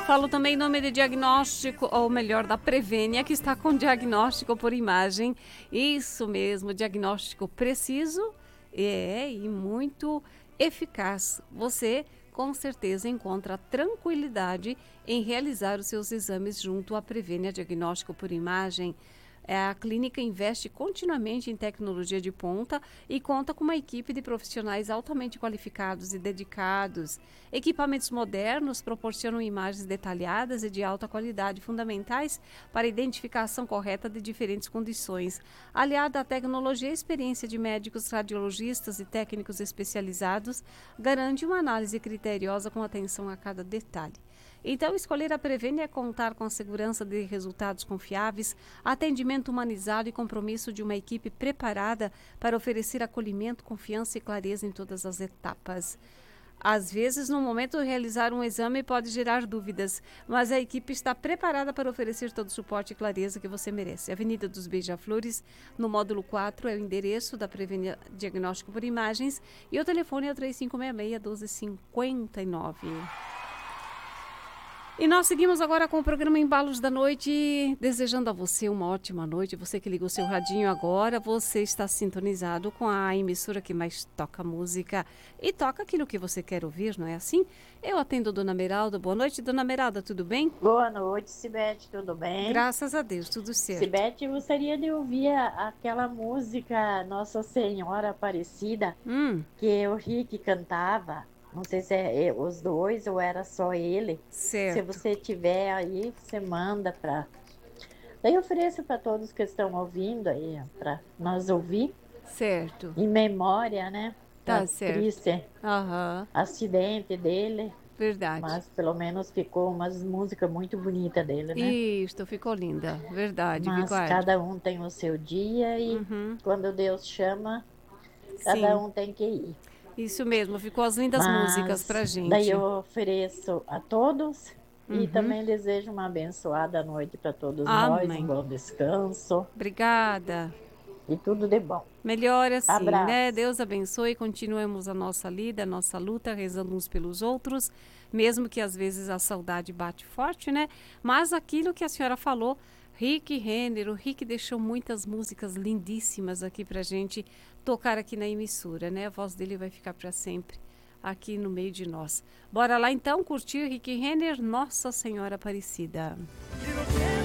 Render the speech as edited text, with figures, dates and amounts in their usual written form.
Falo também em nome de diagnóstico, ou melhor, da Prevênia, que está com diagnóstico por imagem. Isso mesmo, diagnóstico preciso e muito eficaz. Você com certeza encontra tranquilidade em realizar os seus exames junto à Prevênia Diagnóstico por Imagem. A clínica investe continuamente em tecnologia de ponta e conta com uma equipe de profissionais altamente qualificados e dedicados. Equipamentos modernos proporcionam imagens detalhadas e de alta qualidade, fundamentais para a identificação correta de diferentes condições. Aliada à tecnologia e experiência de médicos, radiologistas e técnicos especializados, garante uma análise criteriosa com atenção a cada detalhe. Então, escolher a Prevênia é contar com a segurança de resultados confiáveis, atendimento humanizado e compromisso de uma equipe preparada para oferecer acolhimento, confiança e clareza em todas as etapas. Às vezes, no momento de realizar um exame, pode gerar dúvidas, mas a equipe está preparada para oferecer todo o suporte e clareza que você merece. Avenida dos Beija-Flores, no módulo 4, é o endereço da Prevênia Diagnóstico por Imagens e o telefone é o 3566-1259. E nós seguimos agora com o programa Embalos da Noite, desejando a você uma ótima noite. Você que ligou seu radinho agora, você está sintonizado com a emissora que mais toca música e toca aquilo que você quer ouvir, não é assim? Eu atendo a Dona Meralda. Boa noite, Dona Meralda, tudo bem? Boa noite, Sibete, tudo bem? Graças a Deus, tudo certo. Sibete, eu gostaria de ouvir aquela música Nossa Senhora Aparecida, que o Rick cantava. Não sei se é os dois ou era só ele. Certo. Se você tiver aí, você manda para... Daí eu ofereço para todos que estão ouvindo aí, para nós ouvir. Certo. Em memória, né? Tá Da certo. triste acidente dele. Verdade. Mas pelo menos ficou umas músicas muito bonitas dele, né? Isso, ficou linda. Verdade, Mas Vigário. cada um tem o seu dia e quando Deus chama, cada um tem que ir. Isso mesmo, ficou as lindas músicas pra gente. Daí eu ofereço a todos e também desejo uma abençoada noite para todos nós, um bom descanso. Obrigada. E tudo de bom. Melhor assim, Abraço. né? Deus abençoe e continuemos a nossa lida, a nossa luta, rezando uns pelos outros, mesmo que às vezes a saudade bate forte, né? Mas aquilo que a senhora falou, Rick Renner, o Rick deixou muitas músicas lindíssimas aqui pra gente tocar aqui na emissora, né? A voz dele vai ficar para sempre aqui no meio de nós. Bora lá então curtir Rick Renner, Nossa Senhora Aparecida.